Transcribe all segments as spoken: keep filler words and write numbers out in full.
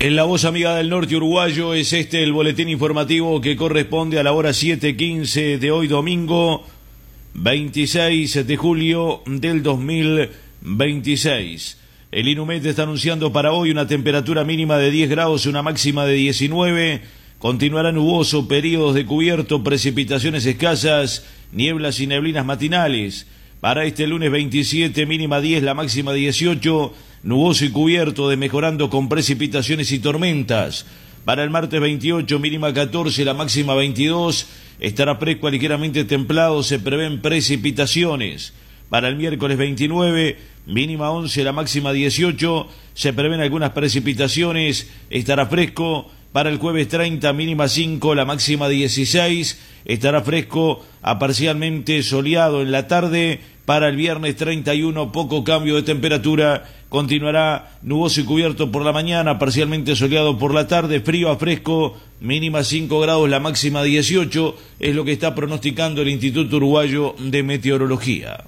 En la voz amiga del norte uruguayo es este el boletín informativo que corresponde a la hora siete quince de hoy domingo veintiséis de julio del dos mil veintiséis. El INUMET está anunciando para hoy una temperatura mínima de diez grados, una máxima de diecinueve. Continuará nuboso, periodos de cubierto, precipitaciones escasas, nieblas y neblinas matinales. Para este lunes veintisiete, mínima diez, la máxima dieciocho, nuboso y cubierto, desmejorando con precipitaciones y tormentas. Para el martes veintiocho, mínima catorce, la máxima veintidós, estará fresco a ligeramente templado, se prevén precipitaciones. Para el miércoles veintinueve, mínima once, la máxima dieciocho, se prevén algunas precipitaciones, estará fresco. Para el jueves treinta, mínima cinco, la máxima dieciséis, estará fresco a parcialmente soleado en la tarde. Para el viernes treinta y uno, poco cambio de temperatura, continuará nuboso y cubierto por la mañana, parcialmente soleado por la tarde, frío a fresco, mínima cinco grados, la máxima dieciocho, es lo que está pronosticando el Instituto Uruguayo de Meteorología.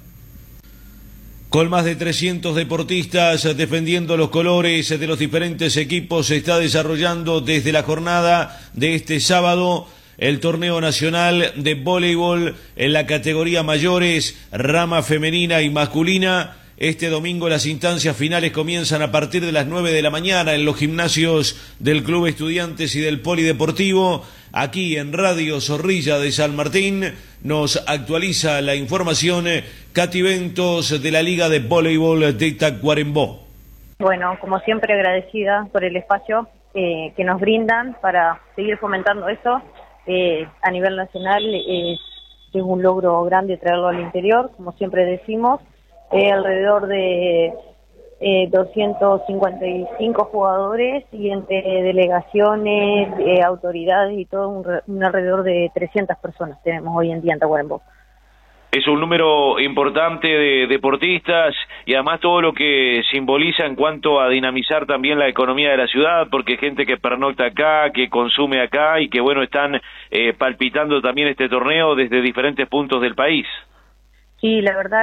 Con más de trescientos deportistas defendiendo los colores de los diferentes equipos, se está desarrollando desde la jornada de este sábado el torneo nacional de voleibol en la categoría mayores, rama femenina y masculina. Este domingo las instancias finales comienzan a partir de las nueve de la mañana en los gimnasios del Club Estudiantes y del Polideportivo. Aquí en Radio Zorrilla de San Martín nos actualiza la información Katy Ventos de la Liga de Voleibol de Tacuarembó. Bueno, como siempre agradecida por el espacio eh, que nos brindan para seguir fomentando eso eh, a nivel nacional. Eh, es un logro grande traerlo al interior, como siempre decimos. Eh, alrededor de eh, doscientos cincuenta y cinco jugadores y entre delegaciones, eh, autoridades y todo, un, un alrededor de trescientas personas tenemos hoy en día en Tacuarembó. Es un número importante de deportistas y además todo lo que simboliza en cuanto a dinamizar también la economía de la ciudad, porque gente que pernocta acá, que consume acá y que bueno, están eh, palpitando también este torneo desde diferentes puntos del país. Sí, la verdad